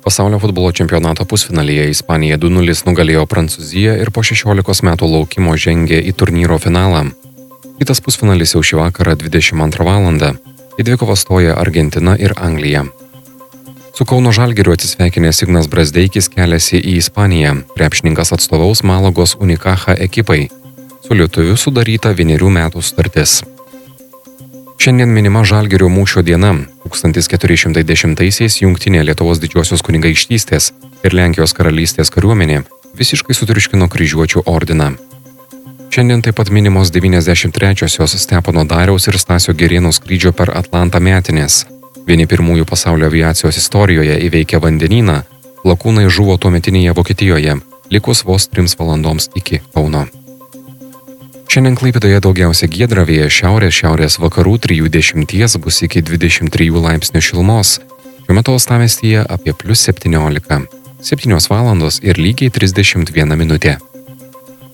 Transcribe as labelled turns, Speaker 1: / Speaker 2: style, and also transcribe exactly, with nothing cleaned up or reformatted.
Speaker 1: Pasaulio futbolo čempionato pusfinalyje Ispanija du nulis nugalėjo Prancūziją ir po šešiolikos metų laukimo žengė į turnyro finalą. Kitas pusfinalis jau šį vakarą dvidešimt antrą valandą. Į dvikovą stoja Argentina ir Anglija. Su Kauno Žalgiriu atsisveikinęs Ignas Brazdeikis keliasi į Ispaniją. Krepšininkas atstovaus Malagos Unicaja ekipai. Su lietuviu sudaryta vienerių metų sutartis. Šiandien minima Žalgirio mūšio diena. tūkstantis keturi šimtai dešimtaisiais jungtinė Lietuvos didžiosios kunigaikštystės ir Lenkijos karalystės kariuomenė visiškai sutriuškino kryžiuočių ordiną. Šiandien taip pat minimos devyniasdešimt trečiosios Stepono Dariaus ir Stasio Girėno skrydžio per Atlantą metinės. Vieni pirmųjų pasaulio aviacijos istorijoje įveikę vandenyną, lakūnai žuvo tuometinėje Vokietijoje, likus vos trims valandoms iki Kauno. Šiandien Klaipėdoje daugiausia giedra, vėjas šiaurės šiaurės vakarų trijų dešimties bus iki dvidešimt trijų laipsnių šilumos. Šiuo metu uostamiestyje apie plius septyniolika. septynios valandos ir lygiai trisdešimt viena minutė.